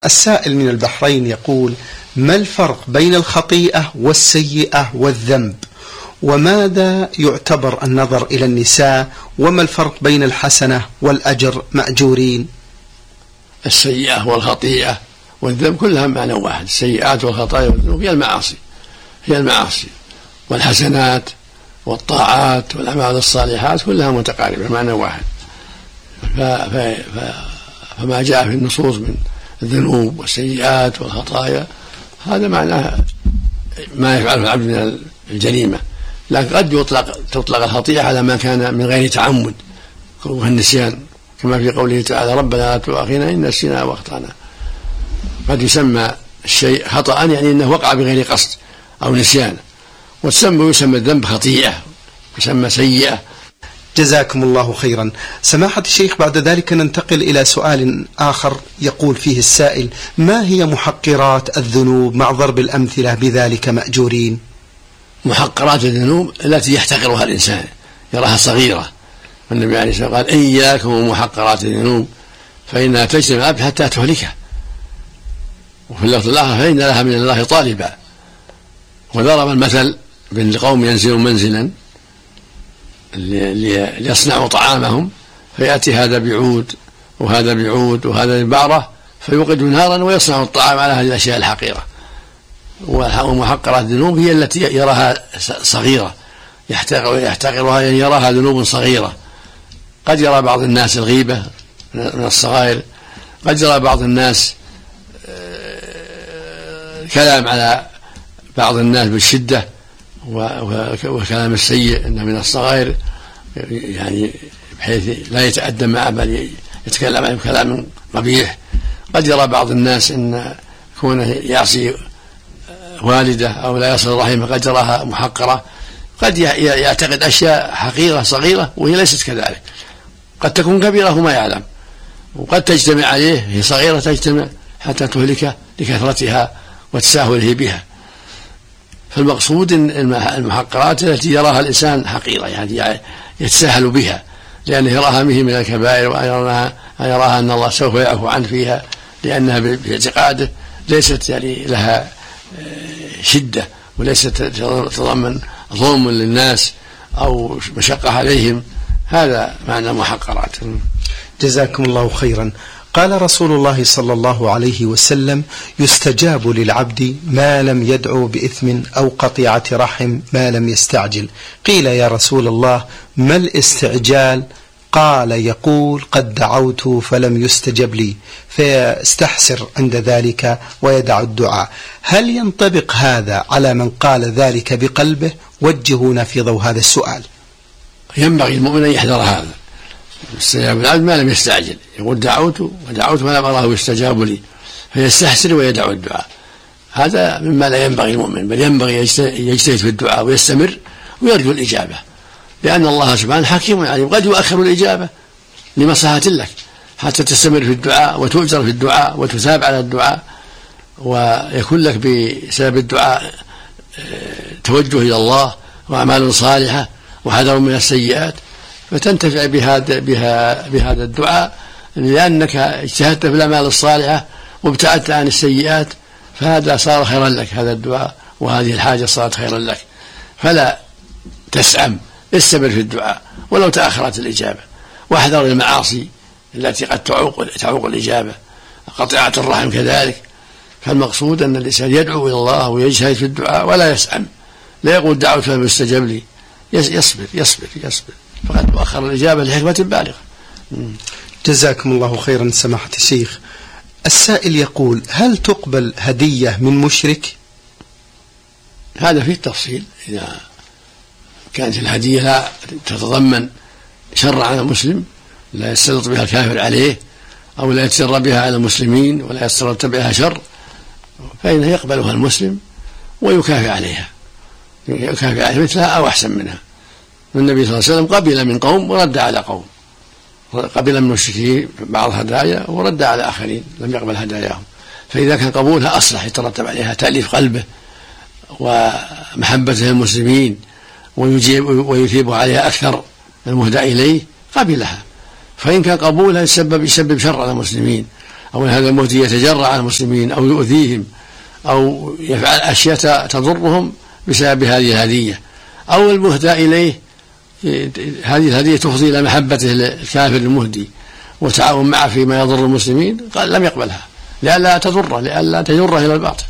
السائل من البحرين يقول: ما الفرق بين الخطيئة والسيئة والذنب؟ وماذا يعتبر النظر إلى النساء؟ وما الفرق بين الحسنة والأجر مأجورين؟ السيئة والخطيئة والذنب كلها معنى واحد. السيئات والخطايا والذنوب هي المعاصي والحسنات والطاعات والأعمال الصالحات كلها متقاربة معنى واحد. فما جاء في النصوص من الذنوب والسيئات والخطايا هذا معناه ما يفعله العبد من الجريمة، لكن قد تطلق الخطيئة على ما كان من غير تعمد والنسيان، كما في قوله تعالى: ربنا لا تؤاخذنا إن نسينا واخطأنا. قد يسمى الشيء خطأ يعني أنه وقع بغير قصد أو نسيان، ويسمى الذنب خطيئة، يسمى سيئة. جزاكم الله خيرا. سماحة الشيخ، بعد ذلك ننتقل إلى سؤال آخر يقول فيه السائل: ما هي محقرات الذنوب مع ضرب الأمثلة بذلك مأجورين؟ محقرات الذنوب التي يحتقرها الإنسان يراها صغيرة، والنبي عليه الصلاة والسلام قال: إياكم ومحقرات الذنوب فإنها تجتمع العبد حتى تهلكه. وفي اللفظ الآخر: فإن لها من الله طالبا. وضرب المثل بين قوم ينزلون منزلا ليصنعوا طعامهم، فيأتي هذا بعود وهذا بعود وهذا ببعرة فيوقد نارا ويصنع الطعام على هذه الأشياء الحقيرة. ومحقرات الذنوب هي التي يراها صغيرة يحتقرها، يعني يراها ذنوب صغيرة. قد يرى بعض الناس الغيبة من الصغائر، قد يرى بعض الناس كلام على بعض الناس بالشدة وكلام السيء إنه من الصغائر، يعني بحيث لا يتأدب معه بل يتكلم عنه كلام قبيح. قد يرى بعض الناس إن كونه يعصي والده أو لا يصل رحمه قد يراها محقرة. قد يعتقد أشياء حقيرة صغيرة وهي ليست كذلك، قد تكون كبيرة وما يعلم، وقد تجتمع عليه، هي صغيرة تجتمع حتى تهلكه لكثرتها وتساهله بها. فالمقصود المحقرات التي يراها الإنسان حقيرة، يعني يتساهل بها لأنه يراها به من الكبائر، ويراها أن الله سوف يعفو عنه فيها، لأنها باعتقاده ليست يعني لها شدة وليست تتضمن ظلم للناس أو مشقة عليهم. هذا معنى محقرات. جزاكم الله خيرا. قال رسول الله صلى الله عليه وسلم: يستجاب للعبد ما لم يدعو بإثم أو قطيعة رحم ما لم يستعجل. قيل: يا رسول الله، ما الاستعجال؟ قال: يقول: قد دعوت فلم يستجب لي، فيستحسر عند ذلك ويدع الدعاء. هل ينطبق هذا على من قال ذلك بقلبه؟ وجهونا في ضوء هذا السؤال. ينبغي المؤمن أن يحذر هذا. استجاب العبد ما لم يستعجل، يقول: دعوت فلم أراه يستجاب لي، فيستحسر ويدع الدعاء. هذا مما لا ينبغي المؤمن، بل ينبغي يجتهد في الدعاء ويستمر ويرجو الإجابة، لأن الله سبحانه حكيم عليم، قد يؤخر الإجابة لمصلحة لك حتى تستمر في الدعاء وتؤجر في الدعاء وتثاب على الدعاء، ويكون لك بسبب الدعاء توجه إلى الله وأعمال صالحة وحذر من السيئات، فتنتفع بهذا الدعاء، لأنك اجتهدت في الأعمال الصالحة وابتعدت عن السيئات، فهذا صار خيرا لك، هذا الدعاء وهذه الحاجة صارت خيرا لك. فلا تسعم، استمر في الدعاء ولو تأخرت الإجابة، واحذر المعاصي التي قد تعوق الإجابة، قطيعة الرحم كذلك. فالمقصود أن الإنسان يدعو إلى الله ويجتهد في الدعاء ولا يسعم، لا يقول: دعوت فلم يستجب لي. يصبر فقد تؤخر الإجابة لحكمة بالغة. جزاكم الله خيرا سماحة الشيخ. السائل يقول: هل تقبل هدية من مشرك؟ هذا فيه التفصيل. إذا كانت الهدية لا تتضمن شر على المسلم، لا يستلط بها الكافر عليه، أو لا يتسر بها على المسلمين ولا يسترت بها شر، فإنه يقبلها المسلم ويكافئ عليها، مثلها أو أحسن منها. النبي صلى الله عليه وسلم قبل من قوم ورد على قوم، قبل من المشركين بعض هدايا ورد على آخرين لم يقبل هداياهم. فإذا كان قبولها أصلح، يترتب عليها تأليف قلبه ومحبته للمسلمين ويثيب عليها أكثر المهدى إليه، قبلها. فإن كان قبولها يسبب شر على المسلمين أو أن هذا المهدي يتجرع على المسلمين أو يؤذيهم أو يفعل أشياء تضرهم بسبب هذه الهدية، أو المهدى إليه هذه الهدية تفضي إلى محبته للكافر المهدي وتعاون معه فيما يضر المسلمين، قال لم يقبلها لئلا تضره، لئلا تجره إلى الباطل.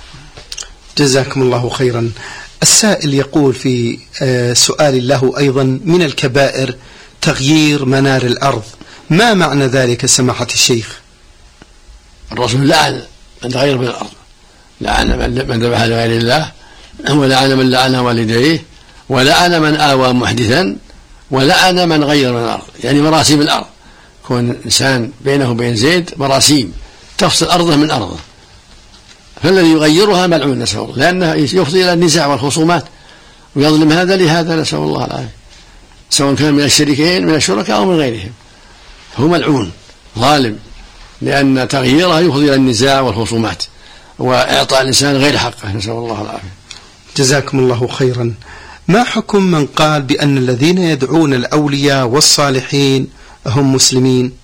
جزاكم الله خيرا. السائل يقول في سؤال له أيضا: من الكبائر تغيير منار الأرض، ما معنى ذلك سماحة الشيخ؟ الرسول لعن من تغير من الأرض، لعن من ذبح لغير الله، ولعن من لعن والديه، ولعن من آوى محدثا، ولعن من غير من الأرض، يعني مراسيم الأرض. كون إنسان بينه وبين زيد مراسيم تفصل أرضه من أرضه، فالذي يغيرها ملعون نسأل الله، لأنه يفضي إلى النزاع والخصومات ويظلم هذا لهذا نسأل الله العافية، سواء كان من الشريكين من الشركاء أو من غيرهم، هو ملعون ظالم، لأن تغييرها يفضي إلى النزاع والخصومات وإعطاء الإنسان غير حقه نسأل الله العافية. جزاكم الله خيرا. ما حكم من قال بأن الذين يدعون الأولياء والصالحين هم مسلمين؟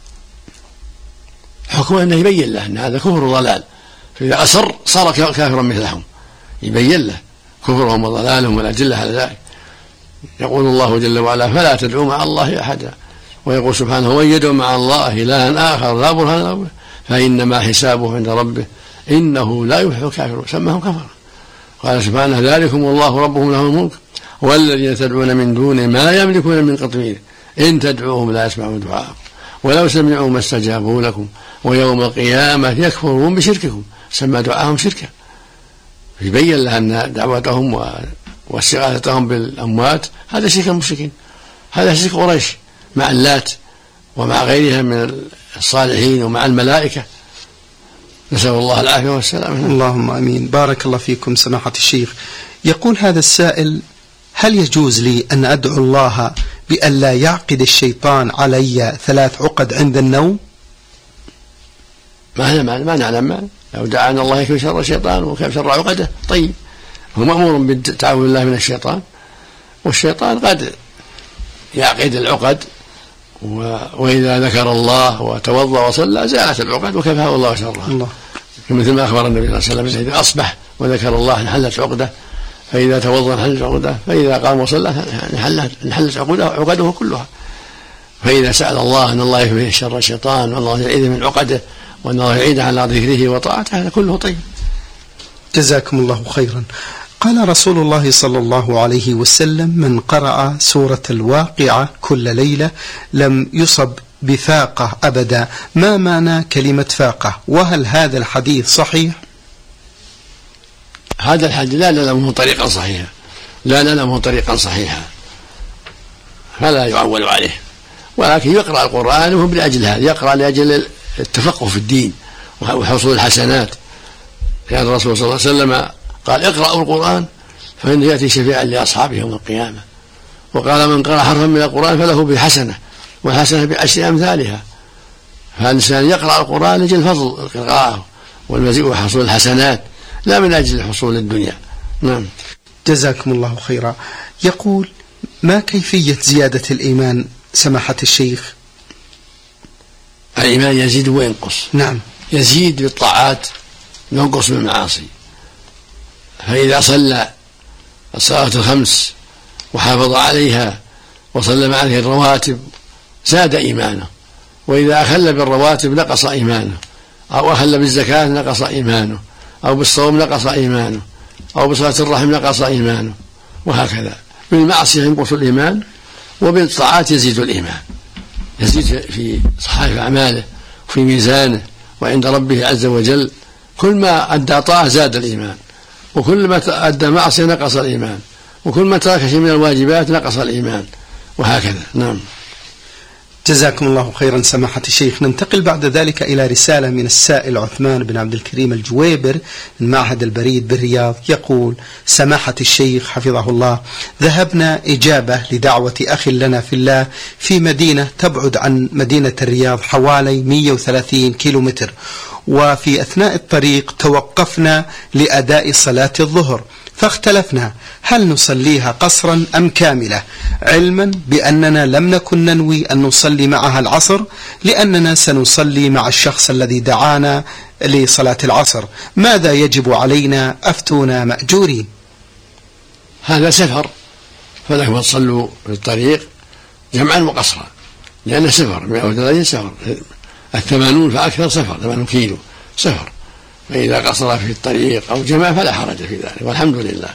حكم أنه يبين له أن هذا كفر وضلال، فإذا أصر صار كافرا مثلهم، يبين له كفرهم وضلالهم والأدلة على ذلك. يقول الله جل وعلا: فلا تدعوا مع الله أحدا، ويقول سبحانه: ومن يدعو مع الله إلها آخر لا برهان له فإنما حسابه عند ربه إنه لا يفلح الكافرون، سماهم كفرا. قال سبحانه: ذلكم الله ربهم له الملك والذين تدعون من دونه ما يملكون من قطمير إن تدعوهم لا يسمعون دعاءكم ولو سمعوا ما استجابوا لكم ويوم القيامة يكفرون بشرككم، سمى دعاهم شركا. يبين لها أن دعوتهم واستغاثتهم بالأموات هذا شرك المشركين، هذا شرك قريش مع اللات ومع غيرها من الصالحين ومع الملائكة، نسأل الله العافية والسلامة. اللهم أمين. بارك الله فيكم سماحة الشيخ. يقول هذا السائل: هل يجوز لي أن أدعو الله بأن لا يعقد الشيطان علي 3 عقد عند النوم؟ ما نعلم، لو دعانا الله يكفي شر الشيطان وكيف شر عقده. طيب، هو مأمور بالتعوذ بالله من الشيطان، والشيطان قد يعقد العقد، وإذا ذكر الله وتوضأ وصلى زالت العقد وكفاه الله شرها، مثل ما أخبر النبي صلى الله عليه وسلم: إذا أصبح وذكر الله انحلت عقده، فإذا توضأ انحلت عقده، فإذا قام وصلى انحلت عقده كلها. فإذا سأل الله أن الله يكفيه شر الشيطان وأن الله يعيذ من عقده وأن الله يعيد على ذكره وطاعته، هذا كله طيب. جزاكم الله خيرا. قال رسول الله صلى الله عليه وسلم: من قرأ سورة الواقعة كل ليلة لم يصب بفاقة أبدا. ما معنى كلمة فاقة؟ وهل هذا الحديث صحيح؟ هذا الحديث لا نعلمه طريقا صحيحا، لا نعلمه طريقا صحيحا، فلا يعول عليه، ولكن يقرأ القرآن وهو لأجل هذا، يقرأ لأجل التفقه في الدين وحصول الحسنات، لأن الرسول صلى الله عليه وسلم قال: اقرأوا القرآن فإنه يأتي شفيعا لأصحابه يوم القيامة. وقال: من قرأ حرفا من القرآن فله بحسنة والحسنة ب10 أمثالها. فالإنسان يقرأ القرآن لأجل فضل القراءة والمزيد وحصول الحسنات، لا من أجل حصول الدنيا. نعم. جزاكم الله خيرا. يقول: ما كيفية زيادة الإيمان سماحة الشيخ؟ الإيمان يزيد وينقص. نعم. يزيد بالطاعات ينقص بالمعاصي. فإذا صلى الصلاة 5 وحافظ عليها وصلى عليه الرواتب زاد إيمانه، وإذا أخل بالرواتب نقص إيمانه، أو أخل بالزكاة نقص إيمانه، أو بالصوم نقص إيمانه، أو بصلاة الرحم نقص إيمانه، وهكذا. بالمعصية ينقص الإيمان، وبالطاعات يزيد الإيمان، يزيد في صحائف أعماله وفي ميزانه وعند ربه عز وجل. كل ما أدى طاعة زاد الإيمان، وكل ما أدى معصية نقص الإيمان، وكل ما ترك شيء من الواجبات نقص الإيمان، وهكذا. نعم. جزاكم الله خيرا سماحة الشيخ. ننتقل بعد ذلك إلى رسالة من السائل عثمان بن عبد الكريم الجويبر من معهد البريد بالرياض. يقول: سماحة الشيخ حفظه الله، ذهبنا إجابة لدعوة أخ لنا في الله في مدينة تبعد عن مدينة الرياض حوالي 130 كيلومتر، وفي أثناء الطريق توقفنا لأداء صلاة الظهر، فاختلفنا هل نصليها قصرا أم كاملة، علما بأننا لم نكن ننوي أن نصلي معها العصر لأننا سنصلي مع الشخص الذي دعانا لصلاة العصر. ماذا يجب علينا؟ أفتونا مأجورين. هذا سفر، فلكم أن تصلوا في الطريق جمعا وقصرا، لأنه سفر 130 سفر، 80 فأكثر سفر، 80 كيلو سفر، فإذا قصر في الطريق أو جمع فلا حرج في ذلك، والحمد لله.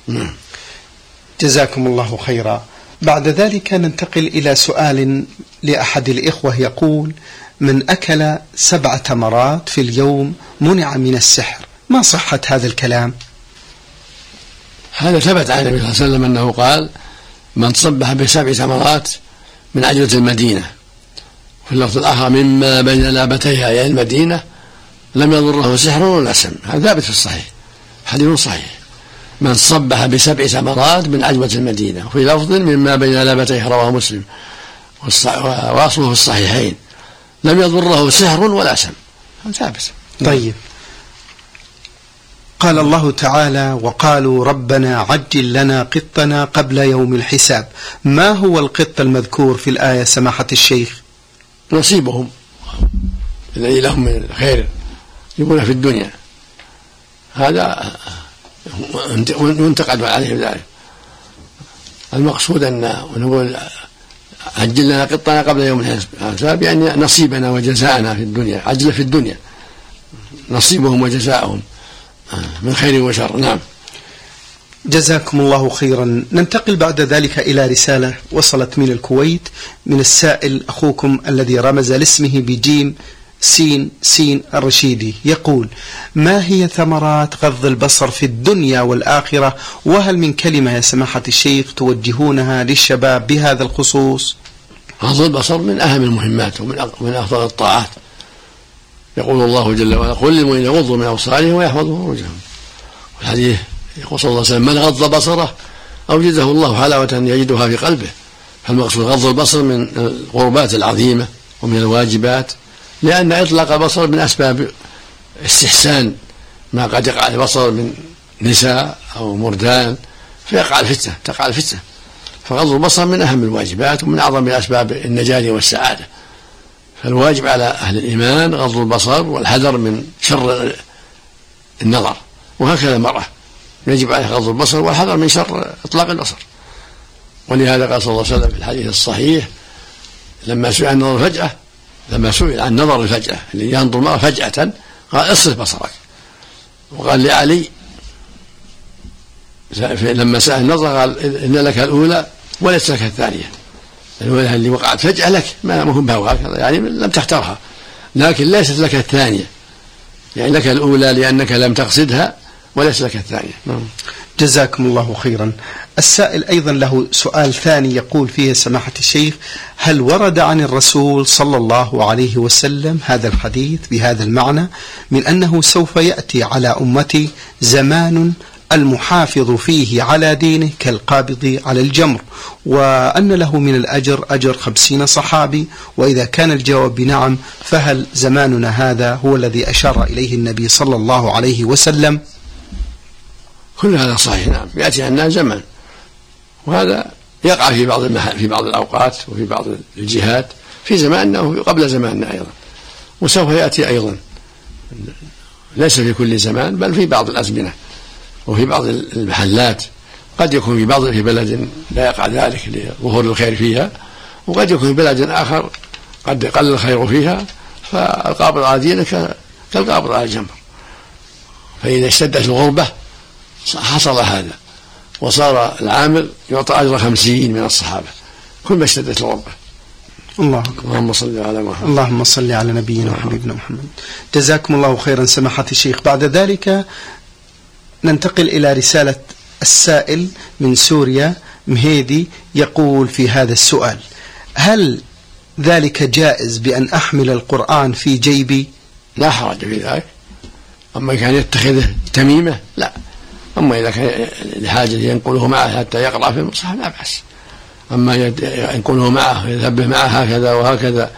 جزاكم الله خيرا. بعد ذلك ننتقل إلى سؤال لأحد الإخوة يقول: من أكل 7 تمرات في اليوم منع من السحر، ما صحة هذا الكلام؟ هذا ثبت عن النبي صلى الله عليه وسلم أنه قال: من صبح ب7 تمرات من عجوة المدينة، في اللفظ الآخر مما بين لابتيها أي المدينة، لم يضره سحر ولا سم. هذا ثابت في الصحيح، حديث صحيح. من صبح ب7 تمرات من عجوة المدينة، وفي لفظ مما بين لابتيها، رواه مسلم وواصله في الصحيحين، لم يضره سحر ولا سم. هذا ثابت. طيب، قال الله تعالى: وقالوا ربنا عجل لنا قطنا قبل يوم الحساب. ما هو القط المذكور في الآية سماحة الشيخ؟ نصيبهم الذي لهم من الخير يكون في الدنيا، هذا ينتقد عليه ذلك. المقصود أن نقول عجل لنا قطنا قبل يوم الحساب، يعني نصيبنا وجزاءنا في الدنيا، عجل في الدنيا، نصيبهم وجزاءهم من خير وشر. نعم. جزاكم الله خيرا. ننتقل بعد ذلك إلى رسالة وصلت من الكويت من السائل أخوكم الذي رمز لاسمه بجيم سين سين الرشيدي، يقول: ما هي ثمرات غض البصر في الدنيا والآخرة؟ وهل من كلمة يا سماحة الشيخ توجهونها للشباب بهذا الخصوص؟ غض البصر من أهم المهمات ومن أفضل الطاعات. يقول الله جل وعلا: قل للمؤمنين يغضوا من أبصارهم ويحفظوا فروجهم. والحديث يقول صلى الله عليه وسلم: من غض بصره أوجده الله حلاوة يجدها في قلبه. فالمقصود غض البصر من القربات العظيمة ومن الواجبات، لأن إطلاق البصر من أسباب استحسان ما قد يقع البصر من نساء أو مردان، فيقع الفتنة، تقع الفتنة. فغض البصر من أهم الواجبات ومن أعظم أسباب النجاة والسعادة. فالواجب على أهل الإيمان غض البصر والحذر من شر النظر، وهكذا المرأة يجب عليها غض البصر والحذر من شر إطلاق البصر. ولهذا قال صلى الله عليه وسلم في الحديث الصحيح لما سئل عن نظر الفجأة اللي ينظر المرأة فجأة، قال: اصرف بصرك. وقال لعلي لما سأل النظر قال: إن لك الأولى وليس لك الثانية. الأولى اللي وقعت فجأة لك، ما مهم بها هكذا، يعني لم تختارها، لكن ليست لك الثانية، يعني لك الأولى لأنك لم تقصدها وليس لك الثانية. جزاكم الله خيرا. السائل أيضا له سؤال ثاني يقول فيه سماحة الشيخ: هل ورد عن الرسول صلى الله عليه وسلم هذا الحديث بهذا المعنى من أنه سوف يأتي على أمتي زمان المحافظ فيه على دينه كالقابض على الجمر، وأن له من الأجر أجر 50 صحابي؟ وإذا كان الجواب بنعم، فهل زماننا هذا هو الذي أشار إليه النبي صلى الله عليه وسلم؟ كل هذا صحيح. نعم، يأتي عنا زمان، وهذا يقع في بعض الأوقات وفي بعض الجهات في زماننا وقبل زماننا أيضا، وسوف يأتي أيضا، ليس في كل زمان بل في بعض الأزمنة وفي بعض المحلات. قد يكون في بلد لا يقع ذلك لظهور الخير فيها، وقد يكون في بلد آخر قد قل الخير فيها، فالقابض على دينك كالقابض على الجمر. فإذا اشتدت الغربة حصل هذا، وصار العامل يعطى أجر 50 من الصحابة كل ما اشتدت الغربة. الله أكبر. اللهم صل على محمد. اللهم صل على نبينا وحبيبنا محمد. جزاكم الله خيرا سماحة الشيخ. بعد ذلك ننتقل إلى رسالة السائل من سوريا مهيدي، يقول في هذا السؤال: هل ذلك جائز بأن أحمل القرآن في جيبي؟ لا حرج في ذلك. أما كان يتخذه تميمة لا، أما إذا كان لحاجة ينقله معه حتى يقرأ في المصحف لا بأس. أما ينقله معه يذهب معه هكذا وهكذا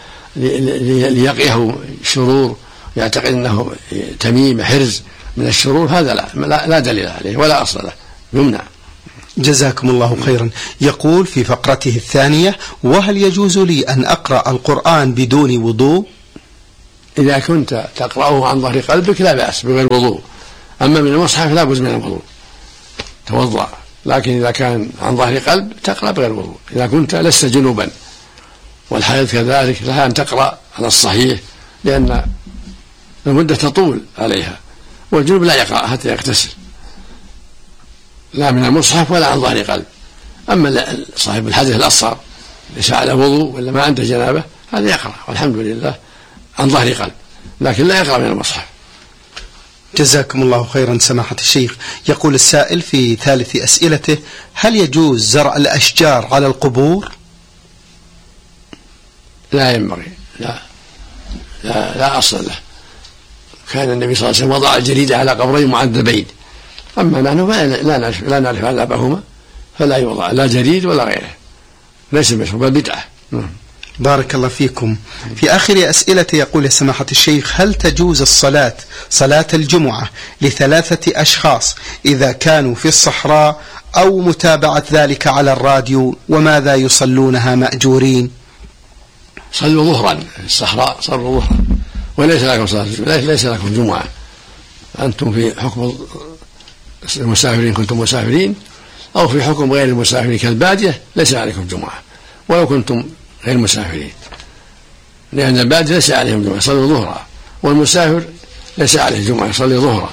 ليقيه شرور، يعتقد أنه تميم حرز من الشرور، هذا لا دليل عليه ولا أصل له. يمنع. جزاكم الله خيرا. يقول في فقرته الثانية: وهل يجوز لي أن أقرأ القرآن بدون وضوء؟ إذا كنت تقرأه عن ظهر قلبك لا بأس بغير وضوء، أما من المصحف لا بد من الوضوء، توضأ. لكن إذا كان عن ظهر قلب تقرأ بغير وضوء إذا كنت لست جنوبا. والحائض كذلك لها أن تقرأ على الصحيح لأن المدة تطول عليها، والجنوب لا يقرأ حتى يغتسل، لا من المصحف ولا عن ظهر قلب. أما صاحب الحدث الأصغر ليس على وضوء ولا ما عنده جنابة هذا يقرأ والحمد لله عن ظهر قلب، لكن لا يقرأ من المصحف. جزاكم الله خيرا سماحة الشيخ. يقول السائل في ثالث أسئلته: هل يجوز زرع الأشجار على القبور؟ لا ينبغي، لا أصل له. كان النبي صلى الله عليه وسلم وضع الجريدة على قبرين معذبين، أما نحن لا نعرف عذابهما فلا يوضع لا جريد ولا غيره، ليس مشروع بل بدعة. بارك الله فيكم. في آخر أسئلة يقول يا سماحة الشيخ: هل تجوز صلاة الجمعة ل3 أشخاص إذا كانوا في الصحراء، أو متابعة ذلك على الراديو، وماذا يصلونها مأجورين؟ صلوا ظهرا في الصحراء، صلوا ظهرا، وليس لكم صلاة الجمعة، ليس لكم جمعة. أنتم في حكم المسافرين كنتم مسافرين، أو في حكم غير المسافرين كالبادية ليس عليكم جمعة ولو كنتم غير مسافرين، لأن البادية ليس عليهم جمعة صلوا ظهرا، والمسافر ليس عليه جمعة صلي ظهرا.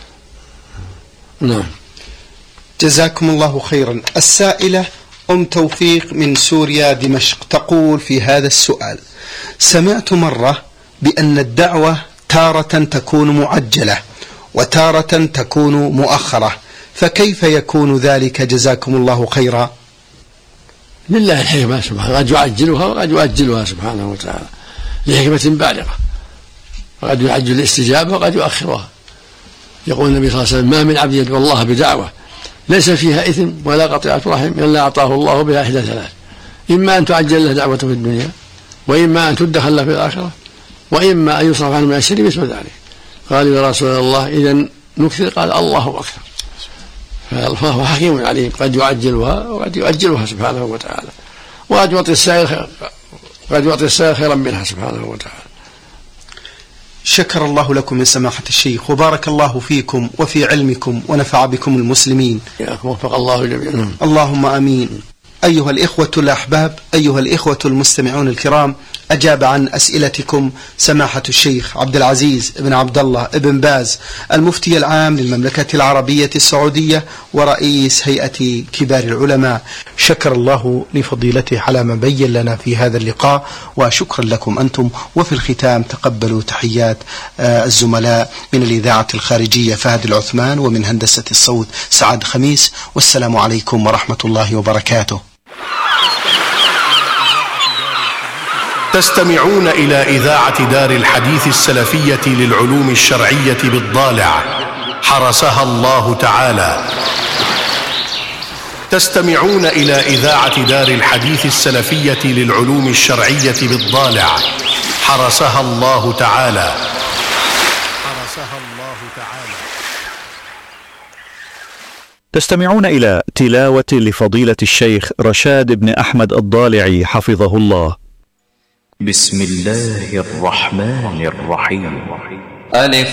نعم. جزاكم الله خيرا. السائلة أم توفيق من سوريا دمشق تقول في هذا السؤال: سمعت مرة بأن الدعوة تارة تكون معجلة وتارة تكون مؤخرة، فكيف يكون ذلك جزاكم الله خيرا؟ لله الحكمة سبحانه، قد يعجلها وقد يؤجلها سبحانه وتعالى لحكمة بالغة، وقد يعجل الاستجابة وقد يؤخرها. يقول النبي صلى الله عليه وسلم: ما من عبد يدعو الله بدعوة ليس فيها إثم ولا قطيعة رحم إلا أعطاه الله بها إحدى ثلاث: إما أن تعجل له دعوته في الدنيا، وإما أن تدخل له في الآخرة، وإما أن يصرف عنه من الشر مثل ذلك. قالوا: يا رسول الله إذن نكثر؟ قال: الله أكثر. فهو حكيم عليم، قد يعجلها وقد يؤجلها سبحانه وتعالى، وقد يعطي السائل خيرا منها سبحانه وتعالى. شكر الله لكم من سماحة الشيخ، وبارك الله فيكم وفي علمكم، ونفع بكم المسلمين. وفق الله جميعا. اللهم آمين. أيها الإخوة الأحباب، أيها الإخوة المستمعون الكرام، أجاب عن أسئلتكم سماحة الشيخ عبد العزيز بن عبد الله بن باز، المفتي العام للمملكة العربية السعودية ورئيس هيئة كبار العلماء. شكر الله لفضيلته على ما بين لنا في هذا اللقاء، وشكرا لكم أنتم. وفي الختام تقبلوا تحيات الزملاء من الإذاعة الخارجية فهد العثمان، ومن هندسة الصوت سعد خميس، والسلام عليكم ورحمة الله وبركاته. تستمعون إلى إذاعة دار الحديث السلفية للعلوم الشرعية بالضالع، حرسها الله تعالى. تستمعون إلى إذاعة دار الحديث السلفية للعلوم الشرعية بالضالع، حرسها الله تعالى. تستمعون إلى تلاوة لفضيلة الشيخ رشاد بن أحمد الضالعي حفظه الله. بسم الله الرحمن الرحيم.